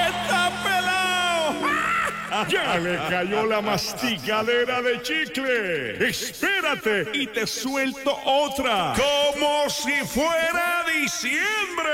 ¡Está pelado! Ya le cayó la masticadera de chicle. Espérate y te suelto otra. Como si fuera diciembre.